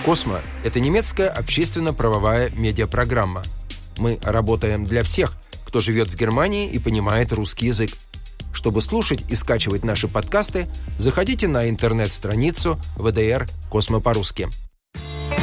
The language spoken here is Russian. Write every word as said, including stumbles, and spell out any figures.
Космо – это немецкая общественно-правовая медиапрограмма. Мы работаем для всех, кто живет в Германии и понимает русский язык. Чтобы слушать и скачивать наши подкасты, заходите на интернет-страницу вэ дэ эр «Космо по-русски».